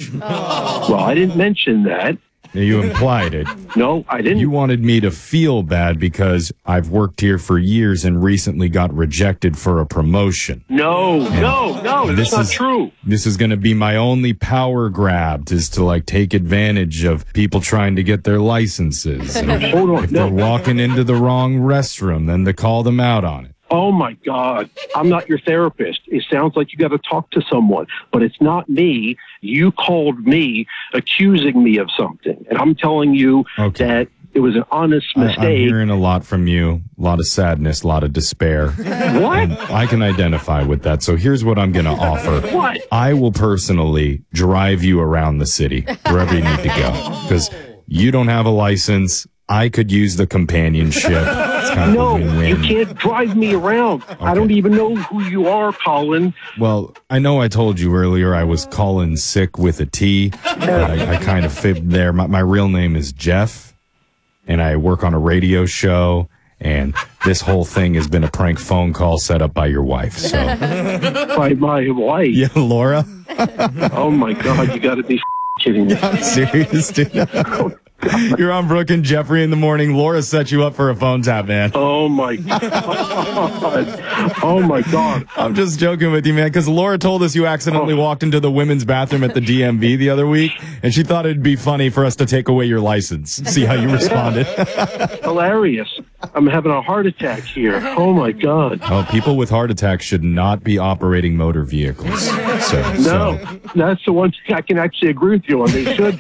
Well, I didn't mention that. You implied it. No, I didn't. You wanted me to feel bad because I've worked here for years and recently got rejected for a promotion. No, that's not true. This is going to be my only power grab, is to take advantage of people trying to get their licenses. Hold on. If they're walking into the wrong restroom, then to call them out on it. Oh, my God. I'm not your therapist. It sounds like you got to talk to someone, but it's not me. You called me accusing me of something, and I'm telling you that it was an honest mistake. I'm hearing a lot from you, a lot of sadness, a lot of despair. What? And I can identify with that, so here's what I'm going to offer. What? I will personally drive you around the city, wherever you need to go, because you don't have a license. I could use the companionship. It's kind of a win-win. You can't drive me around. Okay. I don't even know who you are, Colin. Well, I know I told you earlier I was Colin Sick with a T, but I kind of fibbed there. My real name is Jeff, and I work on a radio show, and this whole thing has been a prank phone call set up by your wife. So. By my wife? Yeah, Laura. Oh, my God, you got to be kidding me. I'm serious, dude. You're on Brooke and Jeffrey in the morning. Laura set you up for a phone tap, man. Oh, my God. Oh, my God. I'm just joking with you, man, because Laura told us you accidentally walked into the women's bathroom at the DMV the other week, and she thought it'd be funny for us to take away your license. See how you responded. Hilarious. I'm having a heart attack here. Oh, my God. Oh, people with heart attacks should not be operating motor vehicles. No, that's the one thing I can actually agree with you on. They should.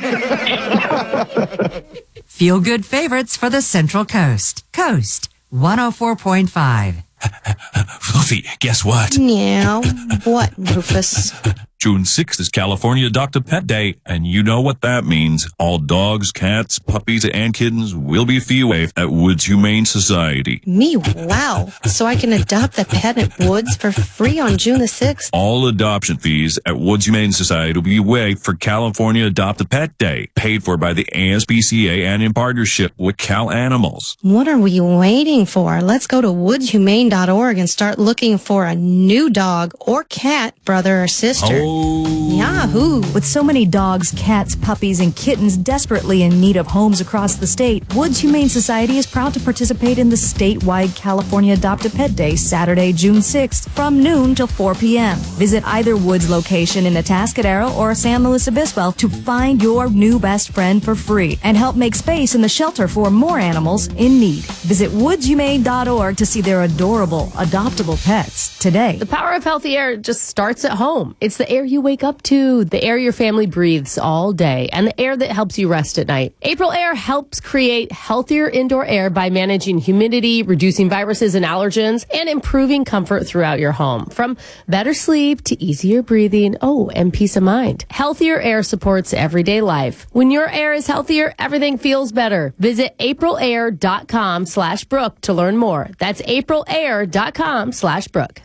Feel good favorites for the Central Coast. Coast 104.5. Fluffy, guess what? Meow. What, Rufus? June 6th is California Adopt a Pet Day, and you know what that means. All dogs, cats, puppies, and kittens will be fee waived at Woods Humane Society. Me, wow. So I can adopt a pet at Woods for free on June the 6th? All adoption fees at Woods Humane Society will be waived for California Adopt a Pet Day, paid for by the ASPCA and in partnership with Cal Animals. What are we waiting for? Let's go to woodshumane.org and start looking for a new dog or cat, brother or sister. Yahoo! With so many dogs, cats, puppies, and kittens desperately in need of homes across the state, Woods Humane Society is proud to participate in the statewide California Adopt a Pet Day, Saturday, June 6th, from noon till 4 p.m. Visit either Woods location in Atascadero or San Luis Obispo to find your new best friend for free and help make space in the shelter for more animals in need. Visit woodshumane.org to see their adorable, adoptable pets today. The power of healthy air just starts at home. It's the air you wake up to, the air your family breathes all day, and the air that helps you rest at night. April Air helps create healthier indoor air by managing humidity, reducing viruses and allergens, and improving comfort throughout your home. From better sleep to easier breathing, and peace of mind. Healthier air supports everyday life. When your air is healthier, everything feels better. Visit aprilair.com/Brooke to learn more. That's aprilair.com/Brooke.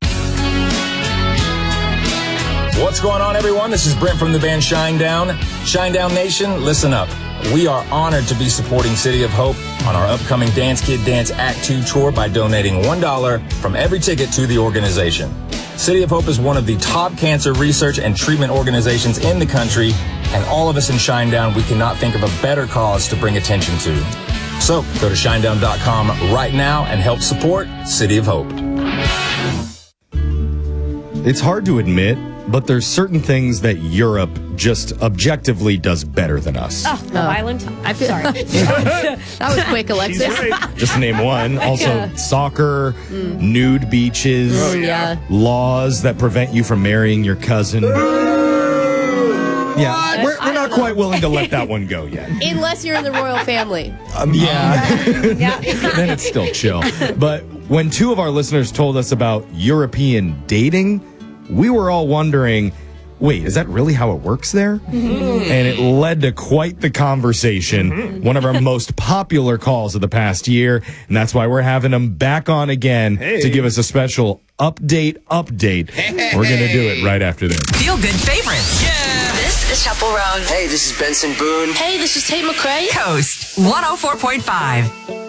What's going on, everyone? This is Brent from the band Shinedown. Shinedown Nation, listen up. We are honored to be supporting City of Hope on our upcoming Dance Kid Dance Act 2 tour by donating $1 from every ticket to the organization. City of Hope is one of the top cancer research and treatment organizations in the country, and all of us in Shinedown, we cannot think of a better cause to bring attention to. So go to shinedown.com right now and help support City of Hope. It's hard to admit, but there's certain things that Europe just objectively does better than us. Love Island? I feel sorry. That was quick, Alexis. Just to name one. Also, soccer, nude beaches, laws that prevent you from marrying your cousin. Yeah, we're not quite willing to let that one go yet. Unless you're in the royal family. Then it's still chill. But when two of our listeners told us about European dating, we were all wondering, wait, is that really how it works there? And it led to quite the conversation, one of our most popular calls of the past year, and that's why we're having them back on again to give us a special update. We're going to do it right after this. Feel good favorites. This is Chaperone. Hey, this is Benson Boone. Hey, this is Tate McRae. Coast 104.5.